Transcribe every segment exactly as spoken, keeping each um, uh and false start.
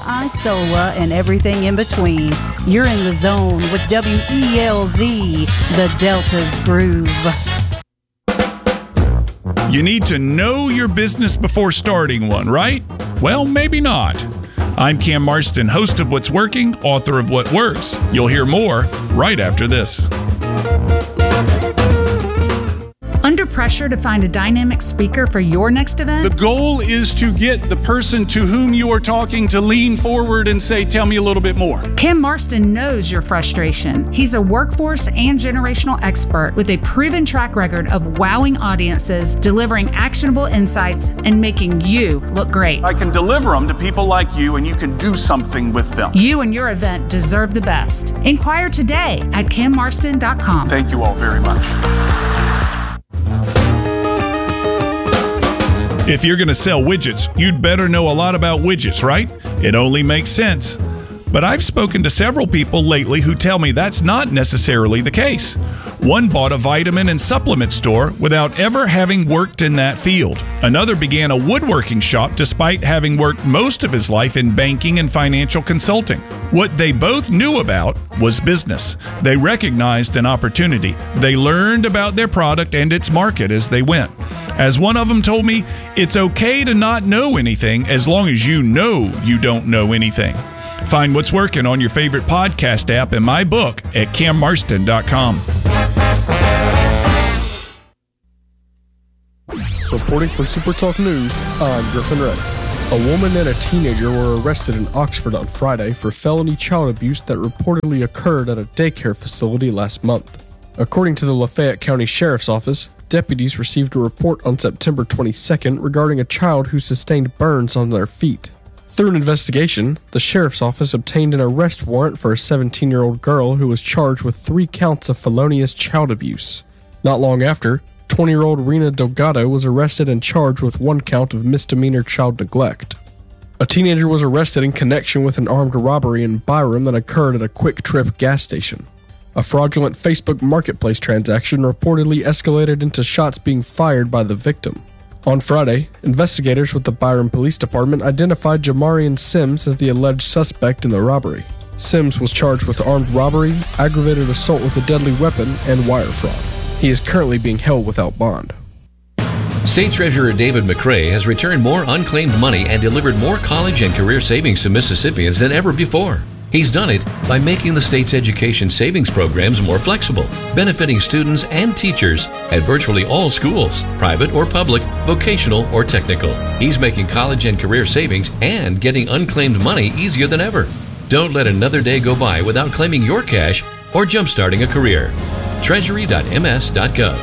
Isola, and everything in between. You're in the zone with W E L Z, the Delta's Groove. You need to know your business before starting one, right? Well, maybe not. I'm Cam Marston, host of What's Working, author of What Works. You'll hear more right after this. Under pressure to find a dynamic speaker for your next event? The goal is to get the person to whom you are talking to lean forward and say, tell me a little bit more. Cam Marston knows your frustration. He's a workforce and generational expert with a proven track record of wowing audiences, delivering actionable insights, and making you look great. I can deliver them to people like you, and you can do something with them. You and your event deserve the best. Inquire today at cam marston dot com. Thank you all very much. If you're going to sell widgets, you'd better know a lot about widgets, right? It only makes sense. But I've spoken to several people lately who tell me that's not necessarily the case. One bought a vitamin and supplement store without ever having worked in that field. Another began a woodworking shop despite having worked most of his life in banking and financial consulting. What they both knew about was business. They recognized an opportunity. They learned about their product and its market as they went. As one of them told me, it's okay to not know anything as long as you know you don't know anything. Find What's Working on your favorite podcast app and my book at cam marston dot com. Reporting for Super Talk News, I'm Griffin Ray. A woman and a teenager were arrested in Oxford on Friday for felony child abuse that reportedly occurred at a daycare facility last month. According to the Lafayette County Sheriff's Office, deputies received a report on September twenty-second regarding a child who sustained burns on their feet. Through an investigation, the Sheriff's Office obtained an arrest warrant for a seventeen-year-old girl who was charged with three counts of felonious child abuse. Not long after, twenty-year-old Rena Delgado was arrested and charged with one count of misdemeanor child neglect. A teenager was arrested in connection with an armed robbery in Byram that occurred at a Quick Trip gas station. A fraudulent Facebook Marketplace transaction reportedly escalated into shots being fired by the victim. On Friday, investigators with the Byram Police Department identified Jamarian Sims as the alleged suspect in the robbery. Sims was charged with armed robbery, aggravated assault with a deadly weapon, and wire fraud. He is currently being held without bond. State Treasurer David McRae has returned more unclaimed money and delivered more college and career savings to Mississippians than ever before. He's done it by making the state's education savings programs more flexible, benefiting students and teachers at virtually all schools, private or public, vocational or technical. He's making college and career savings and getting unclaimed money easier than ever. Don't let another day go by without claiming your cash or jumpstarting a career. treasury dot m s dot gov.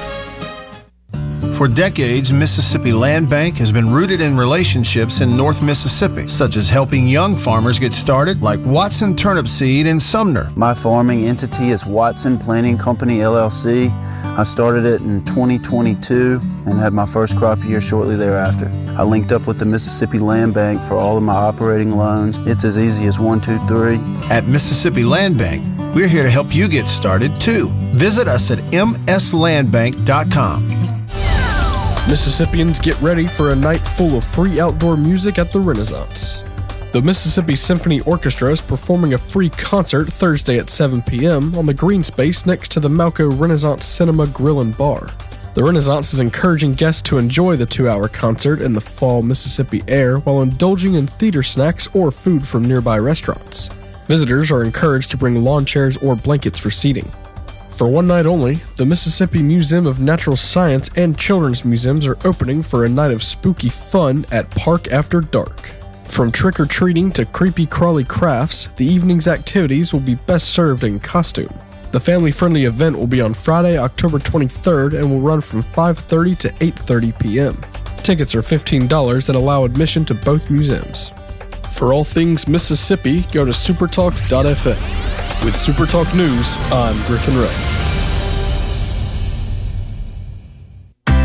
For decades, Mississippi Land Bank has been rooted in relationships in North Mississippi, such as helping young farmers get started, like Watson Turnip Seed in Sumner. My farming entity is Watson Planting Company, L L C. I started it in twenty twenty-two and had my first crop year shortly thereafter. I linked up with the Mississippi Land Bank for all of my operating loans. It's as easy as one, two, three. At Mississippi Land Bank, we're here to help you get started, too. Visit us at m s land bank dot com. Mississippians, get ready for a night full of free outdoor music at the Renaissance. The Mississippi Symphony Orchestra is performing a free concert Thursday at seven p.m. on the green space next to the Malco Renaissance Cinema Grill and Bar. The Renaissance is encouraging guests to enjoy the two-hour concert in the fall Mississippi air while indulging in theater snacks or food from nearby restaurants. Visitors are encouraged to bring lawn chairs or blankets for seating. For one night only, the Mississippi Museum of Natural Science and Children's Museums are opening for a night of spooky fun at Park After Dark. From trick-or-treating to creepy-crawly crafts, the evening's activities will be best served in costume. The family-friendly event will be on Friday, October twenty-third and will run from five thirty to eight thirty p.m. Tickets are fifteen dollars and allow admission to both museums. For all things Mississippi, go to supertalk dot f m. With Supertalk News, I'm Griffin Ray.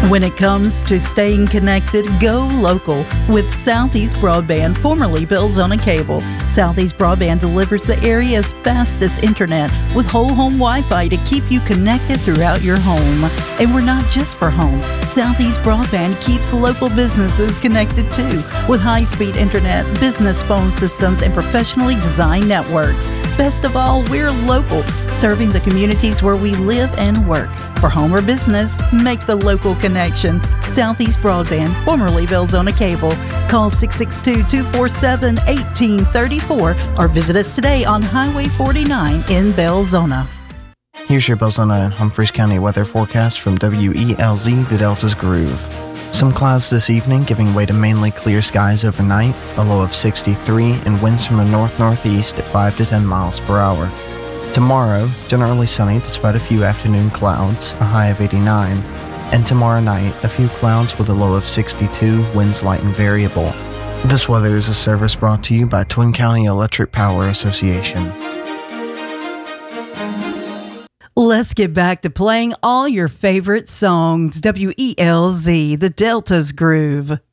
When it comes to staying connected, go local with Southeast Broadband, formerly Belzona Cable. Southeast Broadband delivers the area's fastest internet with whole home Wi-Fi to keep you connected throughout your home. And we're not just for home. Southeast Broadband keeps local businesses connected too with high-speed internet, business phone systems, and professionally designed networks. Best of all, we're local, serving the communities where we live and work. For home or business, make the local connection. Southeast Broadband, formerly Belzona Cable. Call six six two, two four seven, one eight three four or visit us today on Highway forty-nine in Belzona. Here's your Belzona and Humphreys County weather forecast from W E L Z, the Delta's Groove. Some clouds this evening, giving way to mainly clear skies overnight, a low of sixty-three, and winds from the north-northeast at five to ten miles per hour. Tomorrow, generally sunny despite a few afternoon clouds, a high of eighty-nine. And tomorrow night, a few clouds with a low of sixty-two, winds light and variable. This weather is a service brought to you by Twin County Electric Power Association. Let's get back to playing all your favorite songs. W E L Z, the Delta's Groove.